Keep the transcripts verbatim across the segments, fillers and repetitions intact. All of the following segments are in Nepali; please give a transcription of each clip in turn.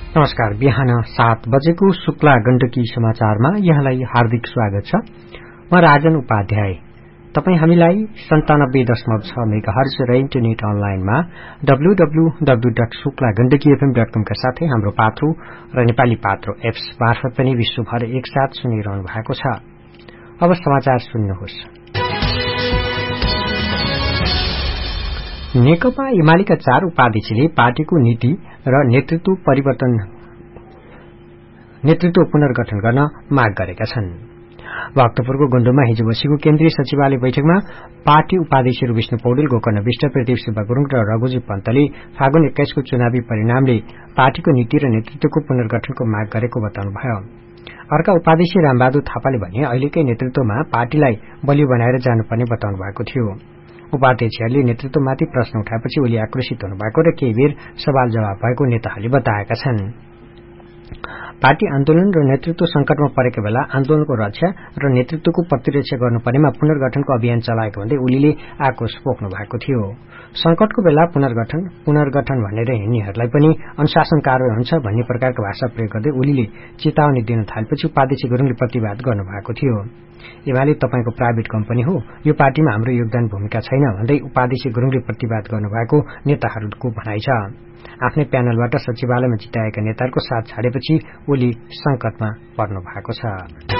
नमस्कार। बिहान सात बजेको शुक्ला गण्डकी समाचारमा यहाँलाई हार्दिक स्वागत छ। म राजन उपाध्याय। तपाई हामीलाई सन्तानब्बे दशमलव छ मेगाहर्ज र इन्टरनेट अनलाइनमा W W W dot Shukla Gandaki FM dot कम का साथै हाम्रो पात्रो र नेपाली पात्रो एप्स मार्फत पनि विश्वभर एकसाथ सुनिरहनु भएको छ। अब समाचार सुन्नुहोस्। नेकपा एमालेका चार उपाध्यक्षले पार्टीको नीति र नेतृत्व परिवर्तन नेतृत्व पुनर्गठन गर्न माग गरेका छन्। भक्तपुरको गोण्डोमा हिजो बसेको केन्द्रीय सचिवालय बैठकमा पार्टी उपाध्यक्षहरू विष्णु पौडेल, गोकर्ण विष्ट, प्रदीप शिव गुरूङ र रघुजी पन्तले फागुन एक्काइसको चुनावी परिणामले पार्टीको नीति र नेतृत्वको पुनर्गठनको माग गरेको बताउनुभयो। अर्का उपाध्यक्ष रामबहादुर थापाले भने अहिलेकै नेतृत्वमा पार्टीलाई बलियो बनाएर जानुपर्ने बताउनु भएको थियो। उपाध्यक्षहरूले नेतृत्वमाथि प्रश्न उठाएपछि उनी आक्रोशित हुनुभएको र केही बेर सवाल जवाब भएको नेताहरूले बताएका छन्। पार्टी आन्दोलन र नेतृत्व संकटमा परेको बेला आन्दोलनको रक्षा र नेतृत्वको प्रतिरक्षा गर्नुपर्नेमा पुनर्गठनको अभियान चलाएको भन्दै उलीले आक्रोश पोख्नु भएको थियो। संकटको बेला पुनर्गठन पुनर्गठन भनेर हिँड्नेहरूलाई पनि अनुशासन कारवाही हुन्छ भन्ने प्रकारको भाषा प्रयोग गर्दै उलीले चेतावनी दिन थालेपछि उपाध्यक्ष गुरूङले प्रतिवाद गर्नुभएको थियो। एमाले तपाईको प्राइभेट कम्पनी हो, यो पार्टीमा हाम्रो योगदान भूमिका छैन भन्दै उपाध्यक्ष गुरूङले प्रतिवाद गर्नुभएको नेताहरूको भनाइ छ। आफ्नै प्यानलबाट सचिवालयमा जिताएका नेताहरूको साथ छाडेपछि ओली संकटमा पर्नु भएको छ।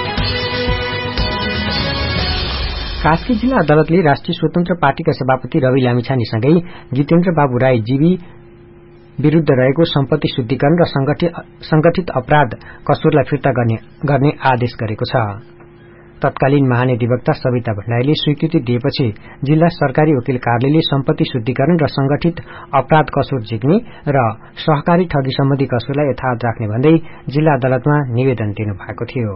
कास्की जिल्ला अदालतले राष्ट्रिय स्वतन्त्र पार्टीका सभापति रवि लामिछानेसँगै जितेन्द्र बाबु राई जीवी विरूद्ध रहेको सम्पत्ति शुद्धिकरण र संगठित अपराध कसुरलाई फिर्ता गर्ने आदेश गरेको छ। तत्कालीन महानिधिवक्ता सविता भण्डारीले स्वीकृति दिएपछि जिल्ला सरकारी वकिल कार्यालयले सम्पत्ति शुद्धिकरण र संगठित अपराध कसुर झिक्ने र सहकारी ठगी सम्बन्धी कसुरलाई यथावत राख्ने भन्दै जिल्ला अदालतमा निवेदन दिनुभएको थियो।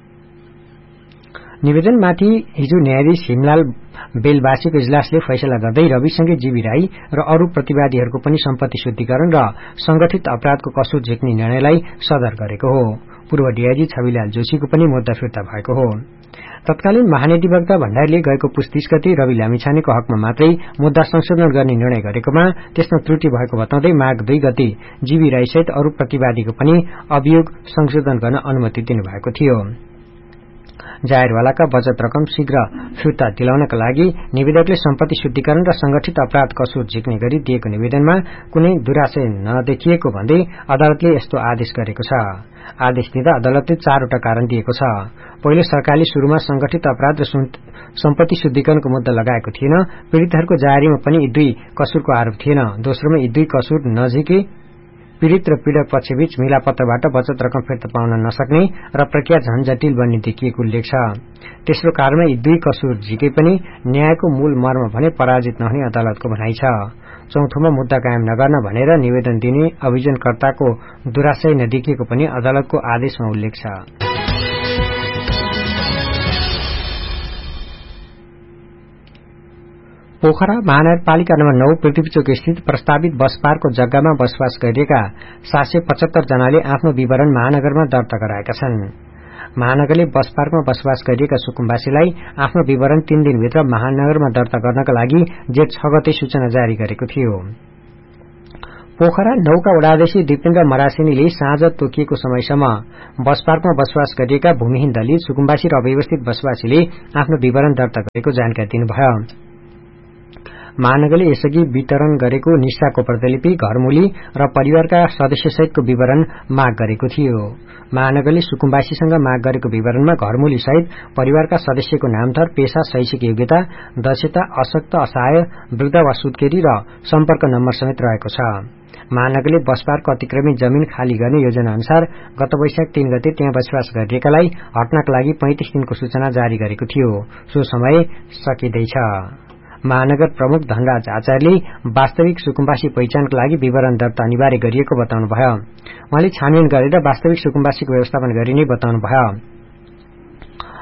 निवेदनमाथि हिजो न्यायाधीश हिमलाल बेलबासीको इजलासले फैसला गर्दै रविसँगै जीवी राई र अरू प्रतिवादीहरूको पनि सम्पत्ति शुद्धिकरण र संगठित अपराधको कसुर झिक्ने निर्णयलाई सदर गरेको हो। पूर्व डीआईजी छविलाल जोशीको पनि मुद्दा फिर्ता भएको हो। तत्कालीन महानिधिवक्ता भण्डारीले गएको पुस तीस गते रवि लामिछानेको हकमा मात्रै मुद्दा संशोधन गर्ने निर्णय गरेकोमा त्यसमा त्रुटि भएको बताउँदै माघ दुई गते जीवी राईसहित अरू प्रतिवादीको पनि अभियोग संशोधन गर्न अनुमति दिनुभएको थियो। जाहेरवालाका बचत रकम शीघ्र फिर्ता दिलाउनका लागि निवेदकले सम्पत्ति शुद्धिकरण र संगठित अपराध कसुर झिक्ने गरी दिएको निवेदनमा कुनै दुराशय नदेखिएको भन्दै अदालतले यस्तो आदेश गरेको छ। आदेश दिँदा अदालतले चारवटा कारण दिएको छ। पहिलो, सरकारले शुरूमा संगठित अपराध र सम्पत्ति शुद्धिकरणको मुद्दा लगाएको थिएन। पीड़ितहरूको जाहेरीमा पनि यी दुई कसुरको आरोप थिएन। दोस्रोमा यी दुई कसुर नझिके पीड़ित र पीड़क पक्षबीच मिलापत्रबाट बचत रकम फिर्ता पाउन नसक्ने र प्रक्रिया झन जटिल बन्ने देखिएको उल्लेख छ। तेस्रो कारणमा यी दुई कसुर झिके पनि न्यायको मूल मर्म भने पराजित नहुने अदालतको भनाइ छ। चौथोमा मुद्दा कायम नगर्न भनेर निवेदन दिने अभियोजनकर्ताको दुराशय नदेखिएको पनि अदालतको आदेशमा उल्लेख छ। पोखरा महानगरपालिका नम्बर नौ पृथ्वीचोक स्थित प्रस्तावित बस पार्कको जग्गामा बसोबास गरिएका सात सय पचहत्तर जनाले आफ्नो विवरण महानगरमा दर्ता गराएका छन्। महानगरले बस पार्कमा बसोबास गरिएका सुकुम्बासीलाई आफ्नो विवरण तीन दिनभित्र महानगरमा दर्ता गर्नका लागि जेठ छ गते सूचना जारी गरेको थियो। पोखरा नौका वडाध्यक्ष दिपेन्द्र मरासिनीले साँझ तोकिएको समयसम्म बस पार्कमा बसोबास गरिएका भूमिहीन दलित, सुकुम्बासी र अव्यवस्थित बसोबासीले आफ्नो विवरण दर्ता गरेको जानकारी दिनुभयो। महानगरले यसअघि वितरण गरेको निशाको प्रतिलिपि, घरमूली र परिवारका सदस्यसहितको विवरण माग गरेको थियो। महानगरले सुकुम्बासीसँग माग गरेको विवरणमा घरमूली सहित परिवारका सदस्यको नामथर, पेशा, शैक्षिक योग्यता, दक्षता, अशक्त, असहाय, वृद्ध वा सुत्केरी र सम्पर्क नम्बर समेत रहेको छ। महानगरले बस पार्कको अतिक्रमित जमीन खाली गर्ने योजना अनुसार गत वैशाख तीन गते त्यहाँ बसोबास गरिएकालाई हट्नका लागि पैंतिस दिनको सूचना जारी गरेको थियो। सो समय सकिँदैछ। महानगर प्रमुख धनराज आचार्यले वास्तविक सुकुम्बासी पहिचानका लागि विवरण दर्ता अनिवार्य गरिएको बताउनुभयो। उहाँले छानबिन गरेर वास्तविक सुकुम्बासीको व्यवस्थापन गरिने बताउनुभयो।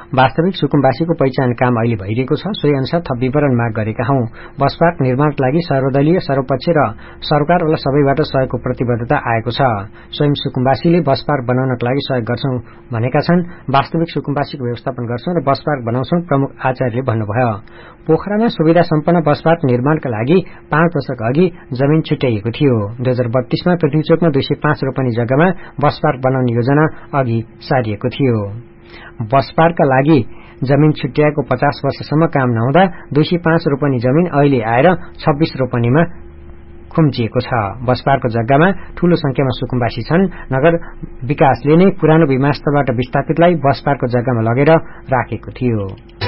वास्तविक सुकुम्बासीको पहिचान काम अहिले भइरहेको छ। सोही अनुसार थप विवरण माग गरेका हौं। बस पार्क निर्माणका लागि सर्वदलीय सर्वपक्ष र सरकारवाला सबैबाट सहयोगको प्रतिबद्धता आएको छ। स्वयं सुकुम्बासीले बस पार्क बनाउनका लागि सहयोग गर्छौं भनेका छन्। वास्तविक सुकुम्बासीको व्यवस्थापन गर्छौं र बस पार्क बनाउँछौं, प्रमुख आचार्यले भन्नुभयो। पोखरामा सुविधा सम्पन्न बस पार्क निर्माणका लागि पाँच दशक अघि जमिन छुट्याइएको थियो। दुई हजार बत्तीसमा पृथ्वीचोकमा दुई सय पाँच रोपनी जग्गामा बस पार्क बनाउने योजना अघि सारिएको थियो। बस पार्कका लागि जमिन छुट्याएको पचास वर्षसम्म काम नहुँदा दुई सय पाँच रोपनी जमिन अहिले आएर छब्बीस रोपनीमा खुम्चिएको छ। बस पार्कको जग्गामा ठूलो संख्यामा सुकुम्बासी छन्। नगर विकासले नै पुरानो विमास्थलबाट विस्थापितलाई बस पार्कको जग्गामा लगेर राखेको थियो।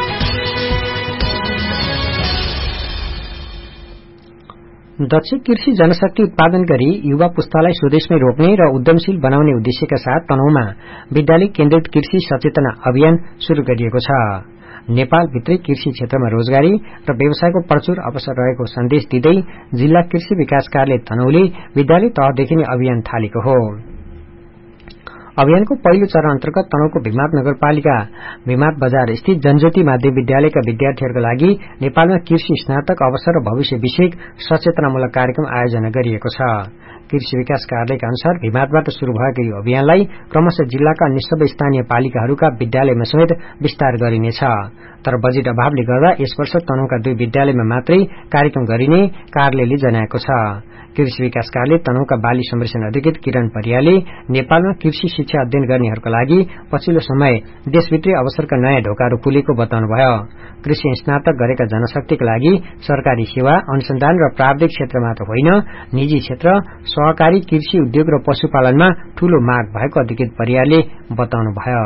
दक्ष कृषि जनशक्ति उत्पादन गरी युवा पुस्तालाई स्वदेशमै रोप्ने र उद्यमशील बनाउने उद्देश्यका साथ तनहुँमा विद्यालय केन्द्रित कृषि सचेतना अभियान शुरू गरिएको छ। नेपालभित्रै कृषि क्षेत्रमा रोजगारी र व्यवसायको प्रचुर अवसर रहेको सन्देश दिँदै जिल्ला कृषि विकास कार्यालय तनहुँले विद्यालय तहदेखि नै अभियान थालेको हो। अभियानको पहिलो चरण अन्तर्गत तनहुँको भिमाद नगरपालिका भिमाद बजार स्थित जनज्योति माध्यमिक विद्यालयका विद्यार्थीहरूका लागि नेपालमा कृषि स्नातक अवसर र भविष्य विषयक सचेतनामूलक कार्यक्रम आयोजना गरिएको छ। कृषि विकास कार्यालयका अनुसार भिमादबाट शुरू भएको यो अभियानलाई क्रमशः जिल्लाका अन्य सबै स्थानीय पालिकाहरूका विद्यालयमा समेत विस्तार गरिनेछ। तर बजेट अभावले गर्दा यस वर्ष तनहुँका दुई विद्यालयमा मात्रै कार्यक्रम गरिने कार्यालयले जनाएको छ। कृषि विकास कार्यालय तनहुँका बाली संरक्षण अधिकृत किरण परियाले नेपालमा कृषि शिक्षा अध्ययन गर्नेहरूका लागि पछिल्लो समय देशभित्रै अवसरका नयाँ ढोकाहरू खुलेको बताउनुभयो। कृषि स्नातक गरेका जनशक्तिका लागि सरकारी सेवा, अनुसन्धान र प्राविधिक क्षेत्र मात्र होइन, निजी क्षेत्र, सहकारी कृषि उद्योग र पशुपालनमा ठूलो माग भएको अधिकृत परियारले बताउनुभयो।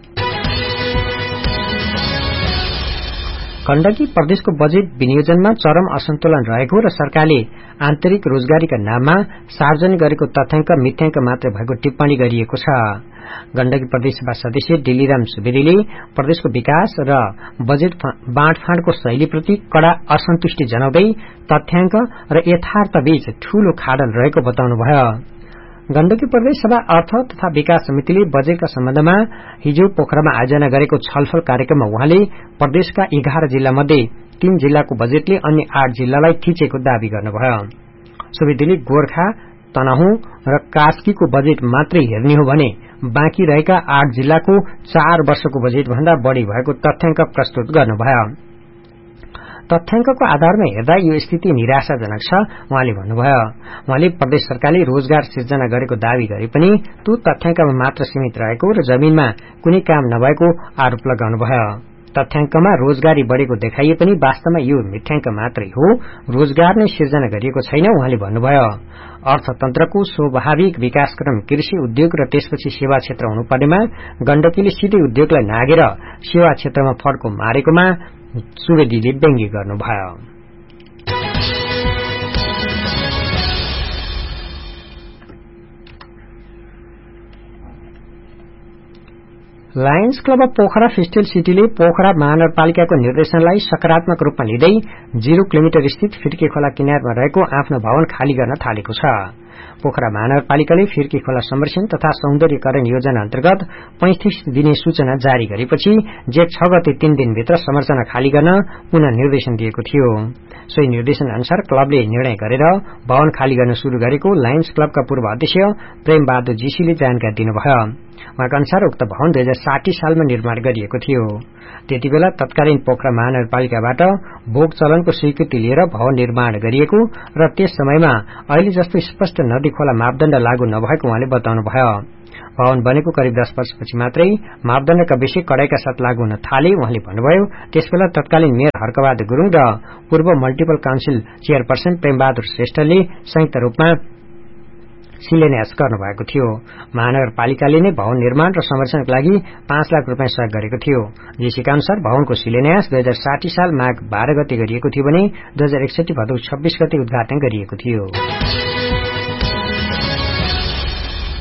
गण्डकी प्रदेशको बजेट विनियोजनमा चरम असन्तुलन रहेको र सरकारले आन्तरिक रोजगारीका नाममा सार्वजनिक गरेको तथ्याङ्क मिथ्याङ्क मात्र भएको टिप्पणी गरिएको छ। गण्डकी प्रदेशसभा सदस्य डिलीराम सुवेदीले प्रदेशको विकास र बजेट बाँडफाँडको शैलीप्रति कड़ा असन्तुष्टि जनाउँदै तथ्याङ्क र यथार्थबीच ठूलो खाडल रहेको बताउनुभयो। गण्डकी प्रदेश सभा अर्थ तथा विकास समितिले बजेटका सम्बन्धमा हिजो पोखरामा आयोजना गरेको छलफल कार्यक्रममा उहाँले प्रदेशका एघार जिल्ला मध्ये तीन जिल्लाको बजेटले अन्य आठ जिल्लालाई थिचेको दावी गर्नुभयो। सुवेदीले गोर्खा, तनहुँ र कास्कीको बजेट मात्रै हेर्ने हो भने बाँकी रहेका आठ जिल्लाको चार वर्षको बजेट भन्दा बढ़ी भएको तथ्याङ्क प्रस्तुत गर्नुभयो। तथ्याङ्कको आधारमा हेर्दा यो स्थिति निराशाजनक छ उहाँले भन्नुभयो। उहाँले प्रदेश सरकारले रोजगार सिर्जना गरेको दावी गरे पनि त्यो तथ्याङ्कमा मात्र सीमित रहेको र जमिनमा कुनै काम नभएको आरोप लगाउनुभयो। तथ्याङ्कमा रोजगारी बढ़ेको देखाइए पनि वास्तवमा यो मिथ्याङ्क मात्रै हो, रोजगार नै सिर्जना गरिएको छैन उहाँले भन्नुभयो। अर्थतन्त्रको स्वाभाविक विकासक्रम कृषि उद्योग र त्यसपछि सेवा क्षेत्र हुनुपर्नेमा गण्डकीले सिधै उद्योगलाई नागेर सेवा क्षेत्रमा फड्को मारेकोमा सुवेदीले व्यङ्ग्य गर्नुभयो। Lions club of Pokhara फिस्टेल सिटीले Pokhara महानगरपालिकाको निर्देशनलाई सकारात्मक रूपमा लिँदै जीरो किलोमिटर स्थित फिर्के खोला किनारमा रहेको आफ्नो भवन खाली गर्न थालेको छ। पोखरा महानगरपालिकाले फिर्के खोला संरक्षण तथा सौन्दर्यकरण योजना अन्तर्गत पैंतीस दिने सूचना जारी गरेपछि जेठ छ गते तीन दिनभित्र संरचना खाली गर्न पुनः निर्देशन दिएको थियो। सोही निर्देशन अनुसार क्लबले निर्णय गरेर भवन खाली गर्न शुरू गरेको लायन्स क्लबका पूर्व अध्यक्ष प्रेम बहादुर जीसीले जानकारी दिनुभयो। उहाँका अनुसार उक्त भवन दुई हजार साठी सालमा निर्माण गरिएको थियो। त्यति बेला तत्कालीन पोखरा महानगरपालिकाबाट भोग चलनको स्वीकृति लिएर भवन निर्माण गरिएको र त्यस समयमा अहिले जस्तो स्पष्ट नदी खोला मापदण्ड लागू नभएको उहाँले बताउनुभयो। भवन बनेको करिब दस वर्षपछि मात्रै मापदण्डका विषय कडाइका साथ लागू हुन थाले उहाँले भन्नुभयो। त्यसबेला तत्कालीन मेयर हर्कबहादुर गुरूङ र पूर्व मल्टिपल काउन्सिल चेयरपर्सन प्रेमबहादुर श्रेष्ठले संयुक्त रूपमा शिलान्यास गर्नुभएको थियो। महानगरपालिकाले नै भवन निर्माण र संरक्षणका लागि पाँच लाख रूपियाँ सहयोग गरेको थियो। जेसीका अनुसार भवनको शिलान्यास दुई हजार साठी साल माघ बाह्र गते गरिएको थियो भने दुई हजार एकसठी भदौ छब्बीस गते उद्घाटन गरिएको थियो।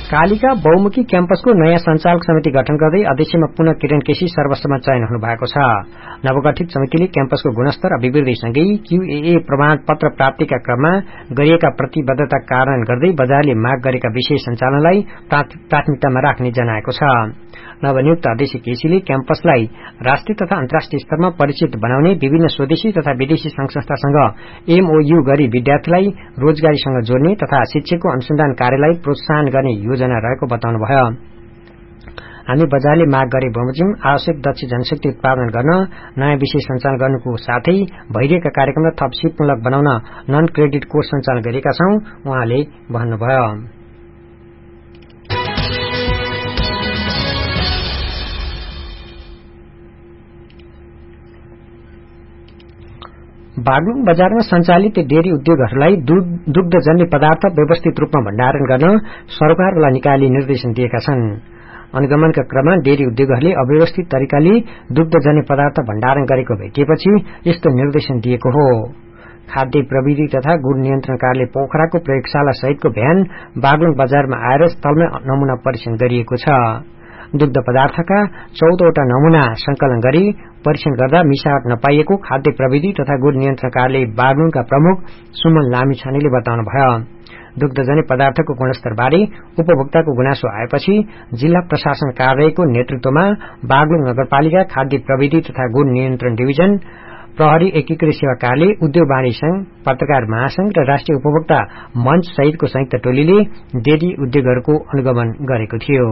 कालिका बहुमुखी क्याम्पसको नयाँ सञ्चालक समिति गठन गर्दै अध्यक्षमा पुनः किरण केसी सर्वोच्चमा चयन हुनु भएको छ। नवगठित समितिले क्याम्पसको गुणस्तर अभिवृद्धिसँगै क्यूएए प्रमाणपत्र प्राप्तिका क्रममा गरिएका प्रतिबद्धता कारण गर्दै बजारले माग गरेका विषय सञ्चालनलाई प्राथमिकतामा राख्ने जनाएको छ। नवनियुक्त अध्यक्ष केसीले क्याम्पसलाई राष्ट्रिय तथा अन्तर्राष्ट्रिय स्तरमा परिचित बनाउने विभिन्न स्वदेशी तथा विदेशी संघ संस्थासँग एमओयू गरी विद्यार्थीलाई रोजगारीसँग जोड्ने तथा शिक्षकको अनुसन्धान कार्यलाई प्रोत्साहन गर्ने योजना रहेको बताउनुभयो। हामी बजारले माग गरे बमोजिम आवश्यक दक्ष जनशक्ति उत्पादन गर्न नयाँ विषय सञ्चालन गर्नुको साथै भइरहेका कार्यक्रमलाई थप सिपमूलक बनाउन नन क्रेडिट कोर्स सञ्चालन गरेका छौं उहाँले भन्नुभयो। बागलुङ बजारमा सञ्चालित डेरी उद्योगहरूलाई दुग्धजन्य पदार्थ व्यवस्थित रूपमा भण्डारण गर्न सरकार र निकायले निर्देशन दिएका छन्। अनुगमनका क्रममा डेरी उद्योगहरूले अव्यवस्थित तरिकाले दुग्धजन्य पदार्थ भण्डारण गरेको भेटिएपछि यस्तो निर्देशन दिएको हो। खाद्य प्रविधि तथा गुण नियन्त्रण कार्यालय पोखराको प्रयोगशाला सहितको भ्यान बागलुङ बजारमा आएर स्थलमै नमूना परीक्षण गरिएको छ। दुग्ध पदार्थका चौधवटा नमूना संकलन गरी परीक्षण गर्दा मिसावट नपाइएको खाद्य प्रविधि तथा गुण नियन्त्रण कार्यालय बागलुङका प्रमुख सुमन लामिछानेले बताउनुभयो। दुग्धजन्य पदार्थको गुणस्तरबारे उपभोक्ताको गुनासो आएपछि जिल्ला प्रशासन कार्यालयको नेतृत्वमा बागलुङ नगरपालिका खाद्य प्रविधि तथा गुण नियन्त्रण डिभिजन प्रहरी एकीकृत सेवा कार्यालय उद्योग वाणिज्य संघ पत्रकार महासंघ र राष्ट्रिय उपभोक्ता मंच सहितको संयुक्त टोलीले डेरी उद्योगहरूको अनुगमन गरेको थियो।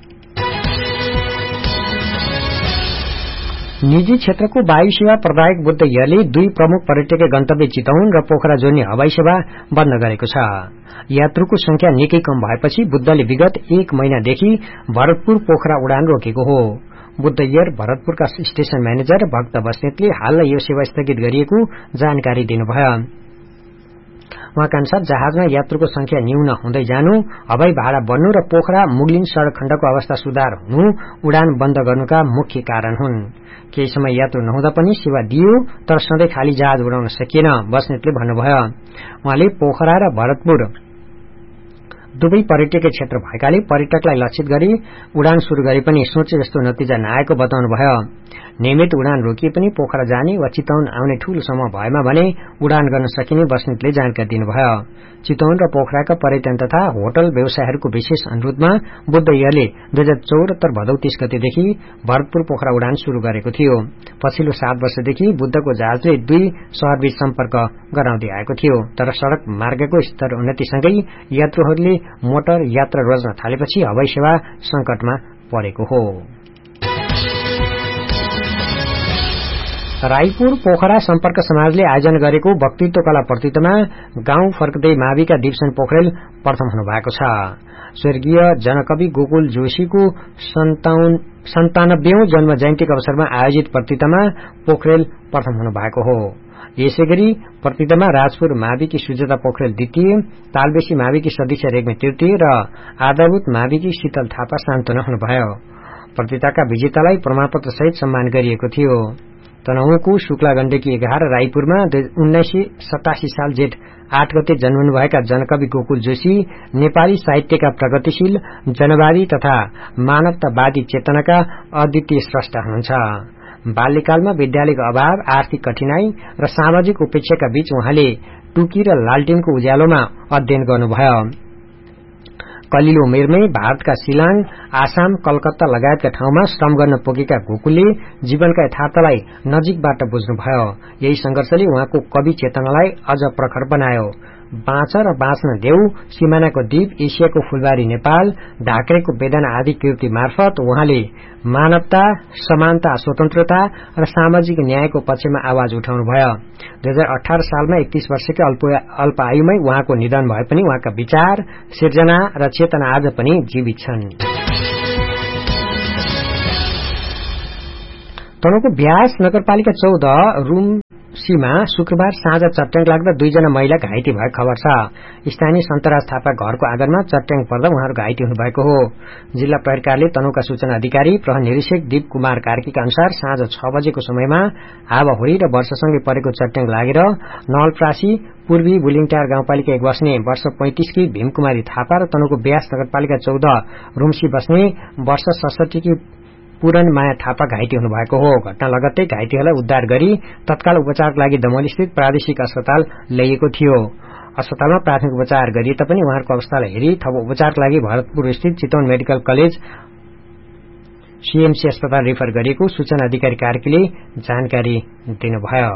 निजी क्षेत्रको वायु सेवा प्रदायक बुद्ध एयरले दुई प्रमुख पर्यटकीय गन्तव्य चितवन र पोखरा जोड्ने हवाई सेवा बन्द गरेको छ। यात्रुको संख्या निकै कम भएपछि बुद्धले विगत एक महिनादेखि भरतपुर पोखरा उडान रोकेको हो। बुद्ध एयर भरतपुरका स्टेशन म्यानेजर भक्त बस्नेतले हाल यो सेवा स्थगित गरिएको जानकारी दिनुभयो। उहाँका अनुसार जहाजमा यात्रुको संख्या न्यून हुँदै जानु, हवाई भाडा बढ्नु र पोखरा मुगलिन सड़क खण्डको अवस्था सुधार हुनु उडान बन्द गर्नुका मुख्य कारण हुन्। केही समय यात्रु नहुँदा पनि सेवा दियो तर सधैँ खाली जहाज उडाउन सकिएन, बस्नेतले भन्नुभयो। उहाँले पोखरा र भरतपुर दुवै पर्यटकीय क्षेत्र भएकाले पर्यटकलाई लक्षित गरी उडान शुरू गरे पनि सोचे जस्तो नतिजा नआएको बताउनुभयो। नियमित उडान रोकिए पनि पोखरा जाने वा चितवन आउने ठूलो समूह भएमा भने उडान गर्न सकिने बस्नेतले जानकारी दिनुभयो। चितवन र पोखराका पर्यटन तथा होटल व्यवसायहरूको विशेष अनुरोधमा बुद्ध एयरले दुई हजार चौहत्तर भदौ तीस गतेदेखि भरतपुर पोखरा उडान शुरू गरेको थियो। पछिल्लो सात वर्षदेखि बुद्धको जहाजले दुई शहरबीच सम्पर्क गराउँदै आएको थियो, तर सड़क मार्गको स्तर उन्नतिसँगै यात्रुहरूले मोटर यात्रा रोज्न थालेपछि हवाई सेवा संकटमा परेको हो। रायपुर पोखरा सम्पर्क समाजले आयोजन गरेको वक्तित्व कला प्रतियोगितामा गाउँ फर्कदै माविका दिपसन पोखरेल प्रथम हुनुभएको छ। स्वर्गीय जनकवि गोकुल जोशीको सन्तानब्बेऔं जन्म जयन्तीको अवसरमा आयोजित प्रतियोगितामा पोखरेल प्रथम हुनुभएको हो। यसैगरी प्रतियोगितामा राजपुर माविकी सुजाता पोखरेल द्वितीय, तालबेसी माविकी सदीक्षा रेग्मी तृतीय र आधारभूत माविकी शीतल थापा सान्तवना हुनुभयो। प्रतियोगिताका विजेतालाई प्रमाणपत्र सहित सम्मान गरिएको थियो। तनहुँको शुक्ला गण्डकी एघार रायपुरमा उन्नाइस सय सतासी साल जेठ आठ गते जन्मनुभएका जनकवि गोकुल जोशी नेपाली साहित्यका प्रगतिशील, जनवादी तथा मानवतावादी चेतनाका अद्वितीय स्रष्टा हुनुहुन्छ। बाल्यकालमा विद्यालयको अभाव, आर्थिक कठिनाई र सामाजिक उपेक्षाका बीच उहाँले टुकी र लालटेनको उज्यालोमा अध्ययन गर्नुभयो। कलिलो उमेरमै भारतका शिलाङ, आसाम, कलकत्ता लगायतका ठाउँमा श्रम गर्न पुगेका गोकुलले जीवनका यथार्थलाई नजिकबाट बुझ्नुभयो। यही संघर्षले उहाँको कवि चेतनालाई अझ प्रखर बनायो। बाँच र बाँच्न देऊ, सिमानाको द्वीप, एसियाको फूलबारी नेपाल, ढाक्रेको वेदना आदि कृति मार्फत उहाँले मानवता, समानता, स्वतन्त्रता र सामाजिक न्यायको पक्षमा आवाज उठाउनुभयो। दुई हजार अठार सालमा एकतीस वर्षकै अल्प आयुमै उहाँको निधन भए पनि उहाँका विचार, सिर्जना र चेतना आज पनि जीवित छन्। तनहुँको ब्यास नगरपालिका चौध रूम सीमा शुक्रबार साँझ चट्याङ लाग्दा दुईजना महिला घाइते भएको खबर छ। स्थानीय सन्तराज थापा घरको आँगनमा चट्याङ पर्दा उहाँहरू घाइते हुनुभएको हो। जिल्ला प्रहरी कार्यालय तनहुका सूचना अधिकारी प्रहरी निरीक्षक दीप कुमार कार्कीका अनुसार साँझ छ बजेको समयमा हावाहुरी र वर्षासँगै परेको चट्याङ लागेर नवलप्रासी पूर्वी बुलिङटार गाउँपालिका एक बस्ने वर्ष पैंतिसकी भीमकुमारी थापा र तनहुको ब्यास नगरपालिका चौध रुम्सी बस्ने वर्ष सडसठीकी पूरन माया थापा घाइते हुनुभएको हो। घटना लगत्तै घाइतेहरूलाई उद्धार गरी तत्काल उपचारका लागि दमोलस्थित प्रादेशिक अस्पताल ल्याइएको थियो। अस्पतालमा प्राथमिक उपचार गरिए तापनि उहाँहरूको अवस्थालाई हेरी थप उपचारका लागि भरतपुर स्थित चितवन मेडिकल कलेज सीएमसी अस्पताल रेफर गरिएको सूचना अधिकारी कार्कीले जानकारी दिनुभयो।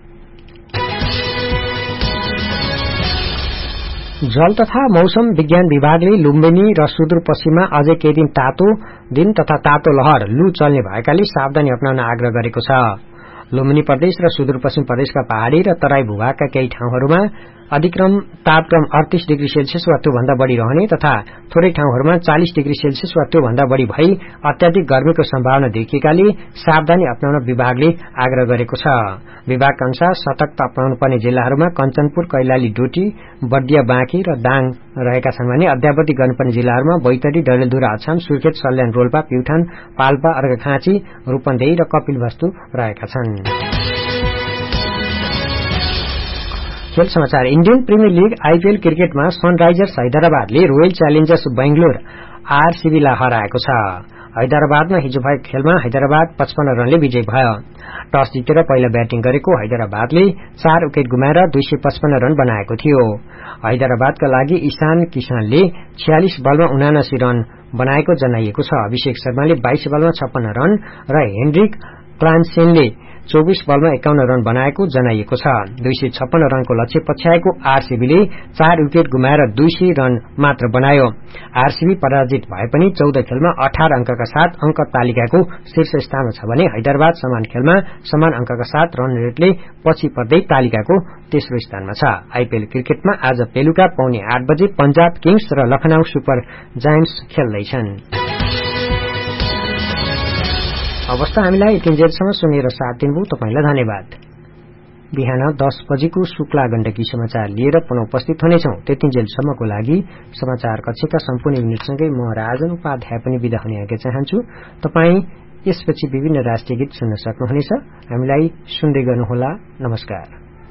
जल तथा मौसम विज्ञान विभागले लुम्बिनी र सुदूरपश्चिममा अझै केही दिन तातो दिन तथा तातो लहर लू चल्ने भएकाले सावधानी अपनाउन आग्रह गरेको छ। लुम्बिनी प्रदेश र सुदूरपश्चिम प्रदेशका पहाड़ी र तराई भूभागका केही ठाउँहरूमा अधिक्रम तापक्रम अड़तीस डिग्री सेल्सियस वा त्योभन्दा बढ़ी रहने तथा थोरै ठाउँहरूमा चालीस डिग्री सेल्सियस वा त्योभन्दा बढ़ी भई अत्याधिक गर्मीको सम्भावना देखिएकाले सावधानी अपनाउन विभागले आग्रह गरेको छ। विभागका अनुसार सतर्कता अपनाउनु पर्ने जिल्लाहरूमा कञ्चनपुर, कैलाली, डोटी, बर्दिया, बाँकी र दाङ रहेका छन् भने अद्यावधि गर्नुपर्ने जिल्लाहरूमा बैतडी, डडेलधुरा, अछाम, सुर्खेत, सल्यान, रोल्पा, प्युठान, पाल्पा, अर्घाखाँची, रूपन्देही र कपिलवस्तु रहेका छन्। खेल समाचार। इण्डियन प्रिमियर लीग आईपीएल क्रिकेटमा सनराइजर्स हैदराबादले रोयल च्यालेन्जर्स बेंगलोर आरसीबीलाई हराएको छ। हैदराबादमा हिजो भएको खेलमा हैदराबाद पचपन्न रनले विजयी भयो। टस जितेर पहिला ब्याटिङ गरेको हैदराबादले चार विकेट गुमाएर दुई सय पचपन्न रन बनाएको थियो। हैदराबादका लागि ईशान किसानले छयालिस बलमा उनासी रन बनाएको जनाइएको छ। अभिषेक शर्माले बाइस बलमा छप्पन्न रन र हेनरिक क्लान्सेनले चौबीस बलमा एकाउन्न रन बनाएको जनाइएको छ। दुई सय छप्पन्न रनको लक्ष्य पछ्याएको आरसीबीले चार विकेट गुमाएर दुई सय रन मात्र बनायो। आरसीबी पराजित भए पनि चौध खेलमा अठार अंकका साथ अंक तालिकाको शीर्ष स्थानमा छ भने हैदराबाद समान खेलमा समान अंकका साथ रन रेटले पछि पर्दै तालिकाको तेस्रो स्थानमा छ। आईपीएल क्रिकेटमा आज बेलुका पौने आठ बजे पंजाब किङ्स र लखनऊ सुपर जायन्ट्स खेल्दैछन्। अवस्था हामीलाई यतिन्जेलसम्म सुनेर साथ दिनुभयो तपाईंलाई धन्यवाद। बिहान दस बजेको शुक्ला गण्डकी समाचार लिएर पुनः उपस्थित हुनेछौं। त्यतिन्जेलसम्मको लागि समाचार कक्षका सम्पूर्ण युनिटसँगै म राजन उपाध्याय पनि विदा हुने आज्ञा चाहन्छु। तपाई यसपछि विभिन्न राष्ट्रिय गीत सुन्न सक्नुहुनेछ। हामीलाई सुन्दै गर्नुहोला। नमस्कार।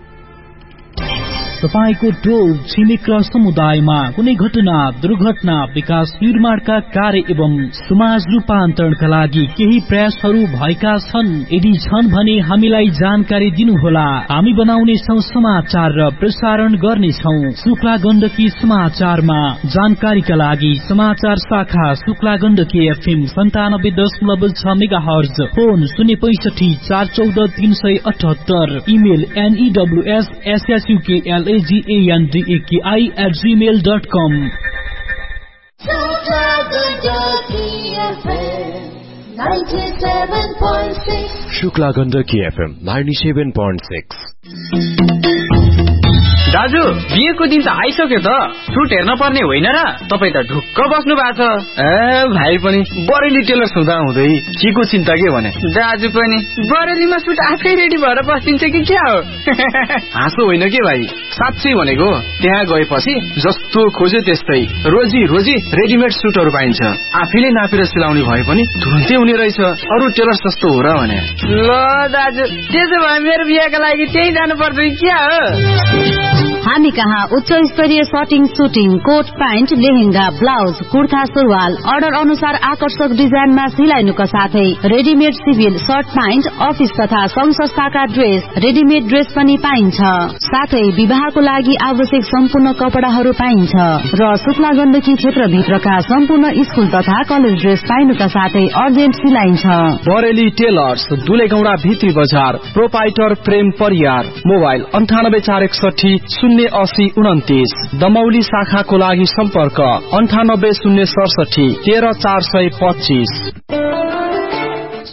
तपाईको टोल छिमेक र समुदायमा कुनै घटना, दुर्घटना, विकास निर्माणका कार्य एवं समाज रूपान्तरणका लागि केही प्रयासहरू भएका छन्? यदि छन् भने हामीलाई जानकारी दिनुहोला। हामी बनाउने छौं समाचार र प्रसारण गर्नेछौं। शुक्ला गण्डकी समाचारमा जानकारीका लागि समाचार शाखा शुक्ला गण्डकी एफएम सन्तानब्बे दशमलव छ मेगा हर्ज, फोन शून्य पैंसठी चार चौध तीन सय अठहत्तर, email एनईडब्ल्यूएस एसएसयूकेएल G-A-N-D-A-K-I at gmail dot com. Shukla Gandaki F M ninety-seven point six. दाजु, बिहेको दिन त आइसक्यो त। सुट हेर्न पर्ने होइन र? तपाई त ढुक्क बस्नु भएको छ। ए भाइ पनि बरेली टेलर हुँदा हुँदै के को चिन्ता के भने? दाजु पनि बरेलीमा सुट आफै रेडी भएर बस्दिन्छ कि क्या हो? हाँसो होइन के भाइ, साँच्चै भनेको। त्यहाँ गएपछि जस्तो खोज्यो त्यस्तै रोजी रोजी रेडिमेड सुटहरू पाइन्छ। आफैले नापेर सिलाउने भए पनि तुरुन्तै हुने रहेछ। अरू टेलर जस्तो हो र भने? ल दाजु, त्यसो भए मेरो बिहेको लागि त्यही जानु पर्छ कि क्या हो? हामी कहाँ उच्च स्तरीय शर्टिङ, shooting, coat pant, lehenga, blouse, kurta, सुरुवाल अर्डर अनुसार आकर्षक डिजाइनमा सिलाइनुका साथै readymade civil short pant, office तथा संघ संस्थाका ड्रेस, रेडिमेड ड्रेस पनि पाइन्छ। साथै विवाहको लागि आवश्यक सम्पूर्ण कपडाहरू पाइन्छ र शुक्ला गण्डकी क्षेत्रभित्रका सम्पूर्ण स्कुल तथा कलेज ड्रेस पाइनुका साथै अर्जेन्ट सिलाइन्छ। बरेली टेलर्स, दुलेगौडा भित्री बजार, प्रोपाइटर प्रेम परियार, मोबाइल अन्ठानब्बे चार एकसठी शून्य अस्सी उन्तिस। दमौली शाखाको लागि सम्पर्क अन्ठानब्बे शून्य सडसठी तेह्र चार सय पच्चीस।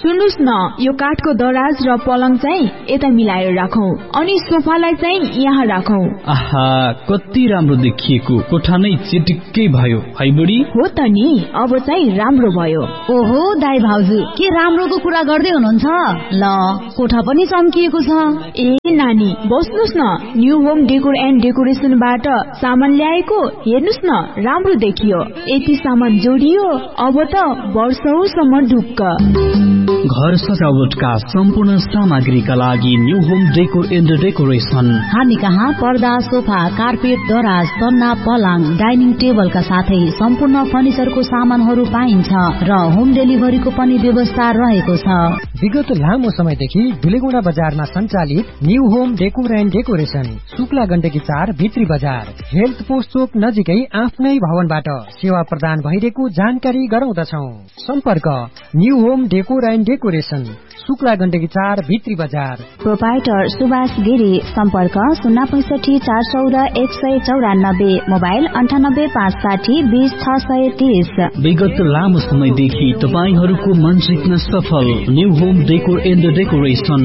सुन्नुस् न, यो काठको दराज र पलङ चाहिँ यता मिलाएर राखौं अनि सोफालाई चाहिँ यहाँ राखौं। आहा, कति राम्रो देखिएको, कोठा नै चिटिक्कै भयो है बुढी। हो त नि, अब चाहिँ राम्रो भयो। ओहो दाइ भाउजू, के राम्रोको कुरा गर्दै हुनुहुन्छ? ल, कोठा पनि चम्किएको छ। ए नानी, बस्नुस् न, न्यू होम डेकोर एन्ड डेकोरेसनबाट सामान ल्याएको, हेर्नुस् न, राम्रो देखियो। यति सामान जोडियो, अब त वर्षौसम्म ढुक्क। घर सजावटका सम्पूर्ण सामग्रीका लागि new home decor and decoration. हामी कहाँ पर्दा, सोफा, कार्पेट, दराज, सन्ना, पलङ, डाइनिङ टेबलका साथै सम्पूर्ण फर्निचरको सामानहरू पाइन्छ र होम डेलिभरीको पनि व्यवस्था रहेको छ। विगत लामो समयदेखि दुलेगौडा बजारमा सञ्चालित new home decor and decoration, Shukla Gandaki चार भित्री बजार, हेल्थ पोस्ट चोक नजिकै आफ्नै भवनबाट सेवा प्रदान भइरहेको जानकारी गराउँदछौ। सम्पर्क new home decor and decoration, Shukla Gandaki चार भित्री बजार। प्रोपाइटर सुभाष गिरी, सम्पर्क शून्य पैसठी चार चौध एक सय चौरानब्बे, मोबाइल अन्ठानब्बे पाँच साठी बीस छ सय तीस। विगत लामो समयदेखि तपाईहरूको मन जित्न सफल new home decor and decoration.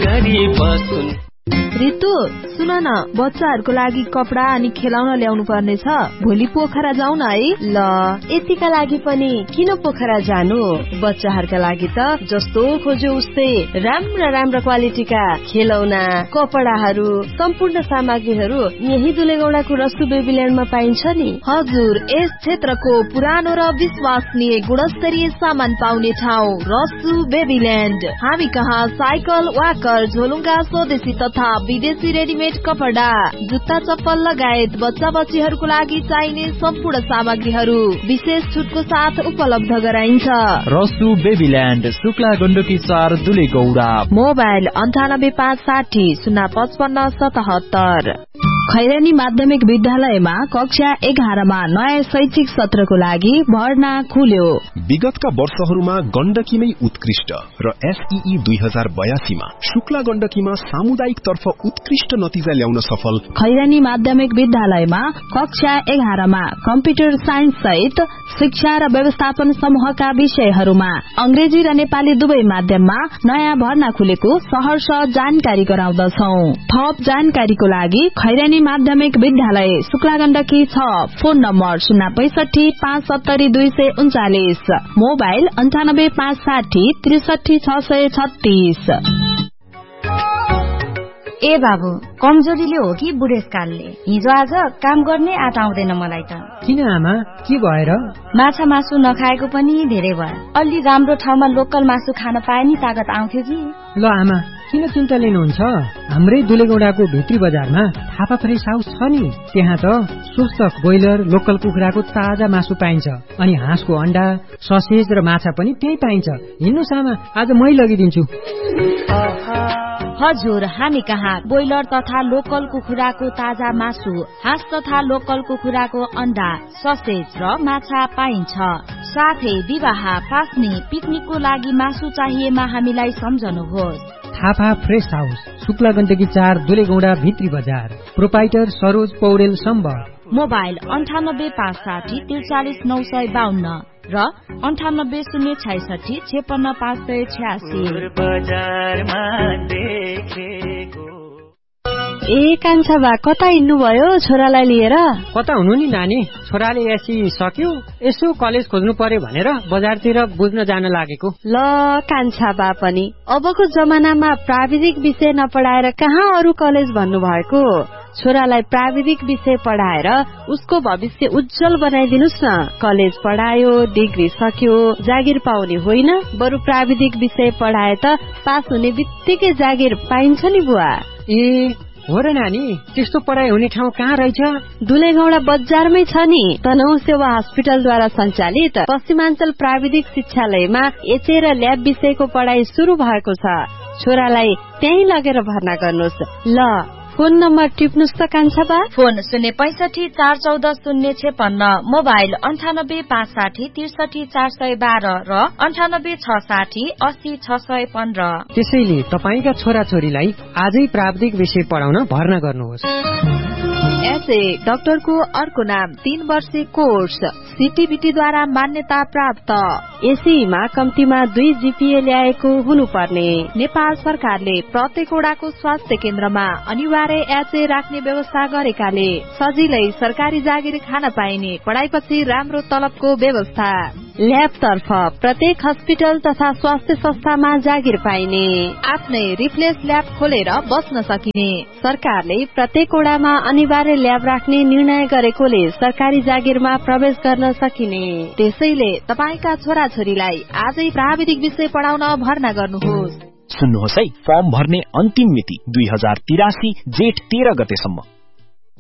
Ritu सुन न, बच्चाहरूको लागि कपडा अनि खेलाउन ल्याउनु पर्ने छ, भोलि पोखरा जाउँ न है। ल, यतिका लागि पनि किन पोखरा जानु, बच्चाहरूका लागि त जस्तो खोज्यो उस्तै राम्रा राम्रा क्वालिटीका खेलौना, कपडाहरू, सम्पूर्ण सामग्रीहरू यही दुलेगौडाको रसु बेबील्यान्डमा पाइन्छ नि। हजुर, यस क्षेत्रको पुरानो र विश्वसनीय गुणस्तरीय सामान पाउने ठाउँ रसु बेबील्यान्ड। हामी कहाँ साइकल, वाकर, झोलुङ्गा, स्वदेशी तथा विदेशी रेडिमेड कपडा, जुत्ता, चप्पल लगायत बच्चा बच्चीहरूको लागि चाहिने सम्पूर्ण सामग्रीहरू विशेष छुटको साथ उपलब्ध गराइन्छ। रसु बेबील्यान्ड, शुक्ला गण्डकी चार, दुलेगौडा। मोबाइल अन्ठानब्बे पाँच साठी शून्य पचपन्न सतहत्तर। खैरानी माध्यमिक विद्यालयमा कक्षा एघारमा नयाँ शैक्षिक सत्रको लागि भर्ना खुल्यो। विगतका वर्षहरूमा गण्डकीमै उत्कृष्ट र एसईई दुई हजार बयासीमा शुक्ला गण्डकीमा सामुदायिक तर्फ उत्कृष्ट नतिजा ल्याउन सफल खैरानी माध्यमिक विद्यालयमा कक्षा एघारमा कम्प्युटर साइन्स सहित शिक्षा र व्यवस्थापन समूहका विषयहरूमा अंग्रेजी र नेपाली दुवै माध्यममा नयाँ भर्ना खुलेको सहर्ष जानकारी गराउँदछौ। थप जानकारीको लागि खैरानी माध्यमिक विद्यालय शुक्ला गण्डकी छ, फोन नम्बर शून्य पैसठी पाँच सत्तरी दुई सय उन्चालिस, मोबाइल अन्ठानब्बे पाँच साठी त्रिसठी छ सय छत्तीस। ए बाबु, कमजोरीले हो कि बुढेसकालले? हिजो आज काम गर्ने आँट आउँदैन मलाई त। किन आमा, के भएर? माछा मासु नखाएको पनि धेरै भयो। अलि राम्रो ठाउँमा लोकल मासु खान पाए नि तागत आउँथ्यो कि। ल आमा, किन चिन्ता लिनुहुन्छ? हाम्रै दुलेगौडाको भित्री बजारमा थापा फ्रेस हाउस छ नि, त्यहाँ त स्वस्थ ब्रोइलर लोकल कुखुराको ताजा मासु पाइन्छ अनि हाँसको अण्डा, ससेज र माछा पनि त्यही पाइन्छ। हिँड्नुस् आमा, आज मै लगिदिन्छु। हजुर, हामी कहाँ ब्रोइलर तथा लोकल कुखुराको ताजा मासु, हाँस तथा लोकल कुखुराको अण्डा, ससेज र माछा पाइन्छ। साथै विवाह, पास्ने, पिकनिकको लागि मासु चाहिएमा हामीलाई सम्झनुहोस्। थापा फ्रेस हाउस, शुक्ला गण्डकी चार, दुलेगौडा भित्री बजार। प्रोपाइटर सरोज पौडेल सम्बर। मोबाइल अन्ठानब्बे पाँच साठी त्रिचालिस नौ सय बाहन्न र अन्ठानब्बे शून्य छैसठी छेपन्न पाँच सय छ्यासी। ए कान्छा बा, कता हिँड्नुभयो छोरालाई लिएर? कता हुनु नि नानी, छोराले एसी सक्यो, यसो कलेज खोज्नु पर्यो भनेर बजारतिर बुझ्न जान लागेको। ल कान्छा बा पनि अबको जमानामा प्राविधिक विषय नपढाएर कहाँ अरू कलेज भन्नु भएको? छोरालाई प्राविधिक विषय पढाएर उसको भविष्य उज्जवल बनाइदिनुस् न। कलेज पढायो, डिग्री सक्यो, जागिर पाउने होइन, बरु प्राविधिक विषय पढाए त पास हुने बित्तिकै जागिर पाइन्छ नि बुवा। ए हो र नानी, त्यस्तो पढाइ हुने ठाउँ कहाँ रहेछ? दुलेगौडा बजारमै छ नि, तनहु सेवा हस्पिटलद्वारा सञ्चालित पश्चिमाञ्चल प्राविधिक शिक्षालयमा एचए र ल्याब विषयको पढाइ शुरू भएको छ। छोरालाई त्यही लगेर भर्ना गर्नुहोस्। ल फोन नम्बर टिप्नुस् त कान्छा बा। फोन शून्य पैसठी चार चौध शून्य छेपन्न, मोबाइल अन्ठानब्बे पाँच साठी त्रिसठी चार सय बाह्र र अन्ठानब्बे छ साठी अस्सी छ सय पन्ध्र। त्यसैले तपाईका छोरा छोरीलाई आजै प्राविधिक विषय पढाउन भर्ना गर्नुहोस्। एसए डाक्टरको अर्को नाम तीन वर्षे कोर्स सीटीबीटीद्वारा मान्यता प्राप्त। एसीमा कम्तीमा दुई जीपीए ल्याएको हुनुपर्ने। नेपाल सरकारले प्रत्येक वडाको स्वास्थ्य केन्द्रमा अनिवार्य एचए राख्ने व्यवस्था गरेकाले सजिलै सरकारी जागिर खान पाइने, पढाइपछि राम्रो तलबको व्यवस्था। ल्याब तर्फ प्रत्येक हस्पिटल तथा स्वास्थ्य संस्थामा जागिर पाइने, आफ्नै रिफ्लेस ल्याब खोलेर बस्न सकिने। सरकारले प्रत्येक वडामा अनिवार्य ल्याब राख्ने निर्णय गरेकोले सरकारी जागिरमा प्रवेश गर्न सकिने। त्यसैले तपाईका छोराछोरीलाई आजै प्राविधिक विषय पढाउन भर्ना गर्नुहोस्। सुन्नुहोस् है, फर्म भर्ने अन्तिम मिति दुई हजार तिरासी जेठ तेह्र गतेसम्म।